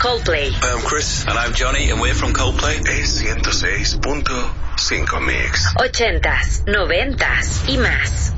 Coldplay. I'm Chris. And I'm Johnny, and we're from Coldplay. Es 106.5 Mix. 80s, 90s y más.